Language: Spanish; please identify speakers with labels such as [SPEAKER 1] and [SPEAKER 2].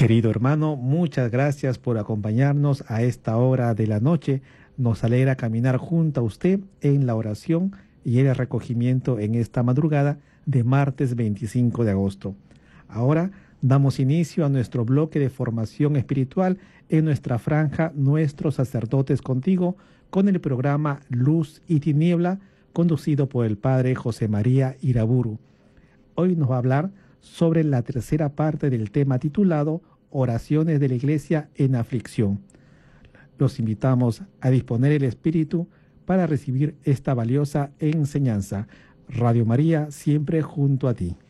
[SPEAKER 1] Querido hermano, muchas gracias por acompañarnos a esta hora de la noche. Nos alegra caminar junto a usted en la oración y el recogimiento en esta madrugada de martes 25 de agosto. Ahora damos inicio a nuestro bloque de formación espiritual en nuestra franja Nuestros Sacerdotes Contigo, con el programa Luz y Tiniebla, conducido por el Padre José María Iraburu. Hoy nos va a hablar sobre la tercera parte del tema titulado Oraciones de la Iglesia en Aflicción. Los invitamos a disponer el espíritu para recibir esta valiosa enseñanza. Radio María, siempre junto a ti.